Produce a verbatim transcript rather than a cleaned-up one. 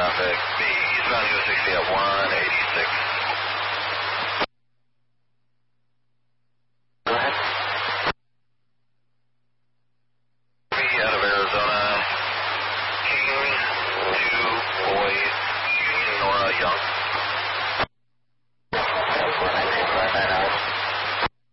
traffic. B, eastbound U S sixty at one eighty-six. Go ahead. B out of Arizona. King, two boys, Union Nora Young.